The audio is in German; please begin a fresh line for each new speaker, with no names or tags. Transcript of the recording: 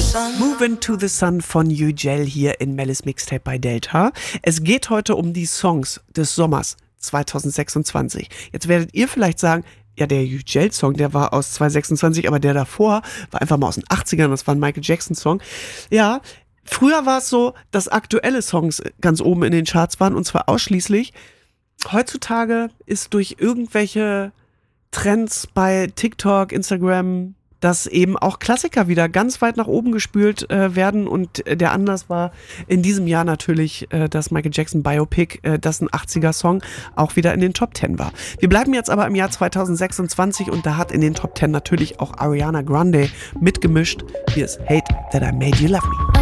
Moving to the Sun von Yücel hier in Mellis Mixtape bei Delta. Es geht heute um die Songs des Sommers 2026. Jetzt werdet ihr vielleicht sagen, ja, der Yücel-Song, der war aus 2026, aber der davor war einfach mal aus den 80ern, das war ein Michael Jackson-Song. Ja, früher war es so, dass aktuelle Songs ganz oben in den Charts waren und zwar ausschließlich. Heutzutage ist durch irgendwelche Trends bei TikTok, Instagram, dass eben auch Klassiker wieder ganz weit nach oben gespült werden und der Anlass war in diesem Jahr natürlich das Michael Jackson Biopic, das ein 80er-Song auch wieder in den Top 10 war. Wir bleiben jetzt aber im Jahr 2026 und da hat in den Top 10 natürlich auch Ariana Grande mitgemischt. Hier ist Hate That I Made You Love Me.